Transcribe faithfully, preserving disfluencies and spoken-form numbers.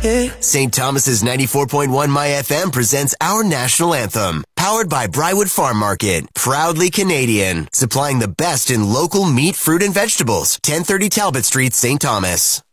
Saint Thomas's ninety-four point one My F M presents our national anthem. Powered by Brywood Farm Market. Proudly Canadian. Supplying the best in local meat, fruit, and vegetables. ten thirty Talbot Street, Saint Thomas.